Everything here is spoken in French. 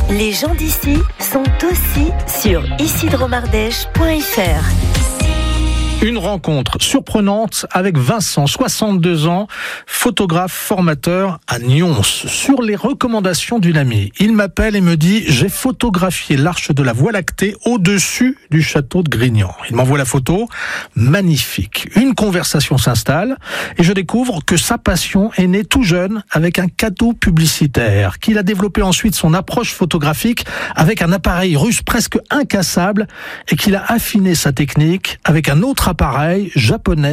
Les gens d'ici sont aussi sur icidromardèche.fr. Une rencontre surprenante avec Vincent, 62 ans, photographe formateur à Nyons, sur les recommandations d'une amie. Il m'appelle et me dit « J'ai photographié l'arche de la Voie lactée au-dessus du château de Grignan ». Il m'envoie la photo, magnifique. Une conversation s'installe et je découvre que sa passion est née tout jeune avec un cadeau publicitaire, qu'il a développé ensuite son approche photographique avec un appareil russe presque incassable et qu'il a affiné sa technique avec un autre appareil japonais